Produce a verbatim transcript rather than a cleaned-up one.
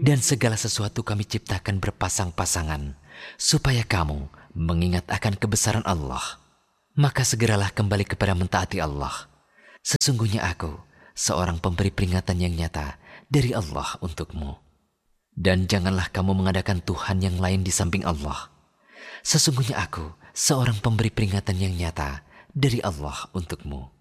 Dan segala sesuatu kami ciptakan berpasang-pasangan, supaya kamu mengingat akan kebesaran Allah. Maka segeralah kembali kepada mentaati Allah. Sesungguhnya aku seorang pemberi peringatan yang nyata dari Allah untukmu. Dan janganlah kamu mengadakan Tuhan yang lain di samping Allah. Sesungguhnya aku seorang pemberi peringatan yang nyata dari Allah untukmu.